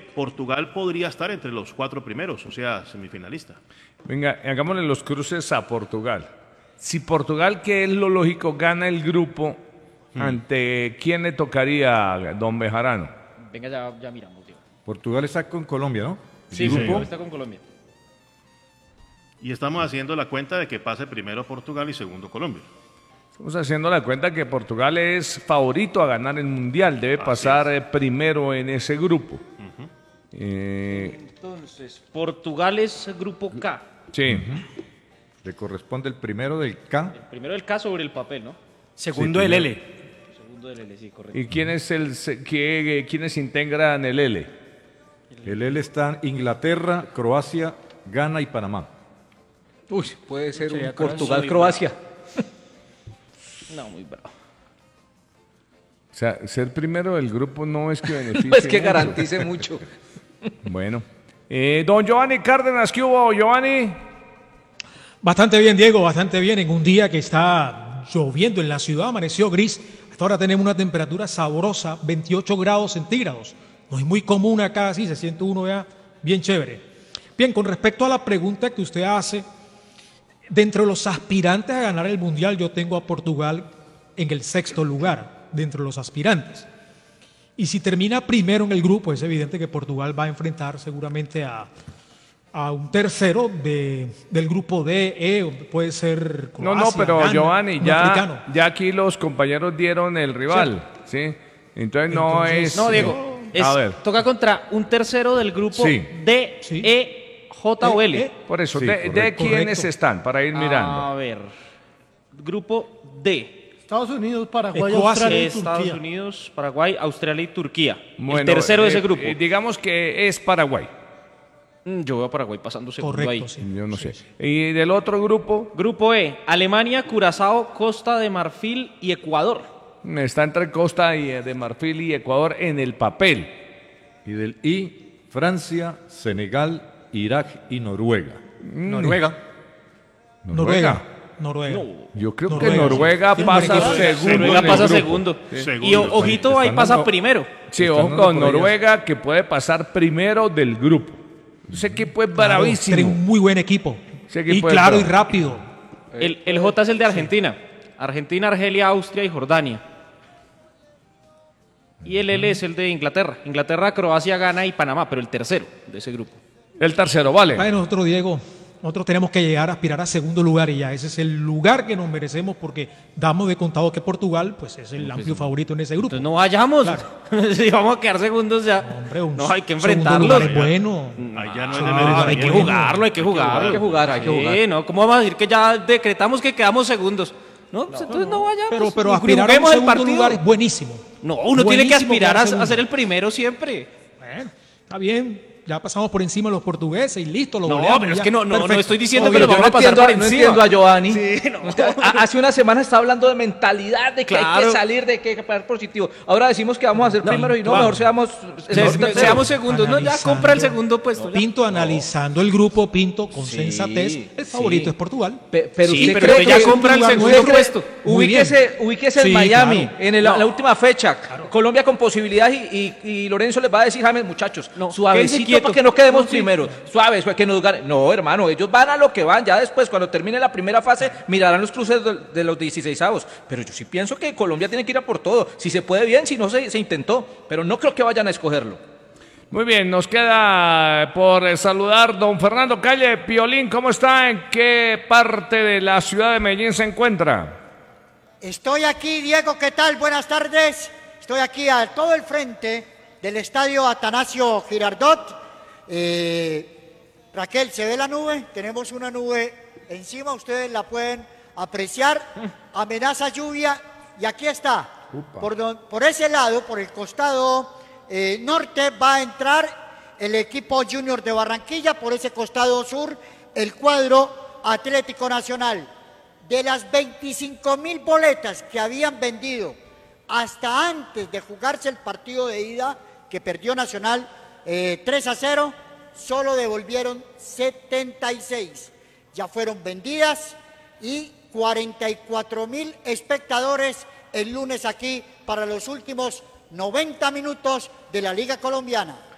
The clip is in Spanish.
Portugal podría estar entre los 4 primeros, o sea, semifinalista. Venga, hagámosle los cruces a Portugal. Si Portugal, que es lo lógico, gana el grupo, ¿ante quién le tocaría, don Bejarano? Venga, ya miramos, Diego. Portugal está con Colombia, ¿no? Sí, grupo. está con Colombia. Y estamos haciendo la cuenta de que pase primero Portugal y segundo Colombia. Estamos haciendo la cuenta que Portugal es favorito a ganar el Mundial, debe pasar primero en ese grupo. Entonces, Portugal es grupo K. Sí. Le corresponde el primero del K. El primero del K sobre el papel, ¿no? Segundo el L. Segundo del L, sí, correcto. ¿Y quiénes integran el L? El L está Inglaterra, Croacia, Ghana y Panamá. Uy, puede ser Sería un Portugal-Croacia. No, muy bravo. O sea, ser primero del grupo no es que beneficie No es que mucho. garantice mucho. Bueno. Don Giovanni Cárdenas, ¿qué hubo, Giovanni? Bastante bien, Diego, bastante bien. En un día que está lloviendo en la ciudad, amaneció gris. Hasta ahora tenemos una temperatura sabrosa, 28 grados centígrados. No es muy común acá, así se siente uno ya bien chévere. Bien, con respecto a la pregunta que usted hace, dentro de los aspirantes a ganar el Mundial, yo tengo a Portugal en el 6º lugar, dentro de los aspirantes. Y si termina primero en el grupo, es evidente que Portugal va a enfrentar seguramente a un tercero del grupo D, E, puede ser Croacia, No, pero Ghana, Giovanni, un africano. ya aquí los compañeros dieron el rival, ¿sí? Entonces no es... No, Diego, a ver, toca contra un tercero del grupo Sí. D, Sí. E, J o L. por eso, Sí, ¿de correcto. quiénes Correcto. están? Para ir mirando. A ver, grupo D. Estados Unidos, Paraguay, Croacia, Australia y Estados Turquía. Unidos, Paraguay, Australia y Turquía. el Bueno, tercero de ese grupo. digamos que es Paraguay. Yo veo a Paraguay pasando segundo Correcto, ahí. sí. Yo no sé. Y del otro grupo, Grupo E, Alemania, Curazao, Costa de Marfil y Ecuador. está entre Costa de Marfil y Ecuador en el papel. Y del I, Francia, Senegal, Irak y Noruega. Noruega. Noruega. Yo creo que Noruega, Noruega sí. pasa Noruega segundo. Noruega en el pasa grupo. segundo. Segundo, Y ojito, ahí están pasa dando- primero. Sí, Están ojo dando con por allá. Noruega, que puede pasar primero del grupo. Ese equipo es Claro, bravísimo. tiene un muy buen equipo. Ese Y equipo es claro y bravo. rápido. El J es el de Argentina. Argentina, Argelia, Austria y Jordania. Y el L es el de Inglaterra. Inglaterra, Croacia, Ghana y Panamá, pero el tercero de ese grupo. El tercero, vale. Bueno, nosotros, Diego, nosotros tenemos que llegar a aspirar a segundo lugar y ya ese es el lugar que nos merecemos porque damos de contado que Portugal pues es el amplio favorito en ese grupo. Entonces no vayamos. Si vamos a quedar segundos ya. Hombre, un No, hay que segundo enfrentarlos. lugar es bueno. Allá no es de Ah, merecimiento. Hay que jugarlo, hay que jugarlo. Hay que jugar, hay que jugar. Sí, no, ¿cómo vamos a decir que ya decretamos que quedamos segundos? No, pues entonces no vayamos. Pero Y aspirar a un juguemos el segundo partido. lugar es buenísimo. No, uno tiene que Buenísimo aspirar quedar a segundo. ser el primero siempre. Bueno, está bien. Ya pasamos por encima de los portugueses y listo, lo No, goleamos, pero es ya. que no Perfecto. estoy diciendo Obvio, que lo Yo vamos a pasar por no encima. entiendo a Giovanni. Sí, no. Hace una semana estaba hablando de mentalidad, de que hay Claro. que salir, de que hay que pagar positivo. Ahora decimos que vamos a ser primero y no, claro. mejor seamos Seamos segundos. No, ya Analizando. compra el segundo puesto. ya. Pinto analizando el grupo, Pinto con Sí, sensatez. El favorito sí. es Portugal. Pero Sí, usted pero cree usted ya que compra el ¿usted segundo cree- puesto. Muy bien. Ubíquese en Sí, Miami, claro. en la última fecha. Colombia con posibilidad y Lorenzo les va a decir, James, muchachos, No, quédense suavecito quietos. para que no quedemos No, sí. primeros. Suaves, para que nos ganen. No, hermano, ellos van a lo que van. Ya después, cuando termine la primera fase, mirarán los cruces de los 16avos. Pero yo sí pienso que Colombia tiene que ir a por todo. Si se puede bien, si no se intentó. Pero no creo que vayan a escogerlo. Muy bien, nos queda por saludar don Fernando Calle. Piolín, ¿cómo está? ¿En qué parte de la ciudad de Medellín se encuentra? Estoy aquí, Diego, ¿qué tal? Buenas tardes. Estoy aquí a todo el frente del estadio Atanasio Girardot. Raquel, ¿se ve la nube? Tenemos una nube encima, ustedes la pueden apreciar. Amenaza lluvia y aquí está. Por ese lado, por el costado norte, va a entrar el equipo Junior de Barranquilla. Por ese costado sur, el cuadro Atlético Nacional. De las 25.000 boletas que habían vendido hasta antes de jugarse el partido de ida, que perdió Nacional 3-0, solo devolvieron 76. Ya fueron vendidas y 44.000 espectadores el lunes aquí para los últimos 90 minutos de la Liga Colombiana.